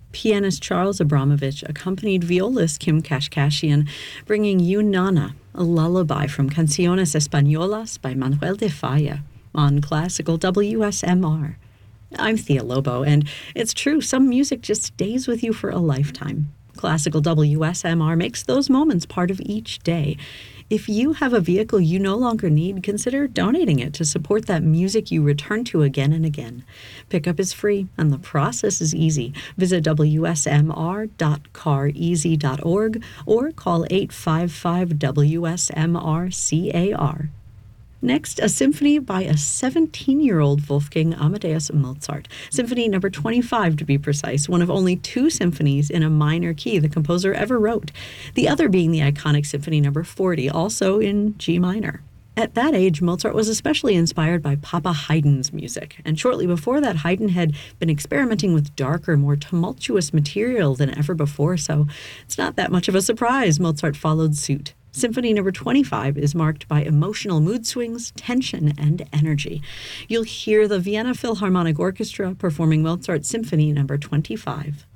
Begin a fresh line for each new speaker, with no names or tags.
Pianist Charles Abramovich accompanied violist Kim Kashkashian, bringing you Nana, a lullaby from Canciones Españolas by Manuel de Falla, on Classical WSMR. I'm Thea Lobo, and it's true, some music just stays with you for a lifetime. Classical WSMR makes those moments part of each day. If you have a vehicle you no longer need, consider donating it to support that music you return to again and again. Pickup is free, and the process is easy. Visit wsmr.careasy.org or call 855-WSMR-CAR. Next, a symphony by a 17-year-old Wolfgang Amadeus Mozart. Symphony number 25, to be precise, one of only 2 symphonies in a minor key the composer ever wrote, the other being the iconic Symphony number 40, also in G minor. At that age, Mozart was especially inspired by Papa Haydn's music, and shortly before that, Haydn had been experimenting with darker, more tumultuous material than ever before, so it's not that much of a surprise Mozart followed suit. Symphony number 25 is marked by emotional mood swings, tension, and energy. You'll hear the Vienna Philharmonic Orchestra performing Mozart's Symphony number 25.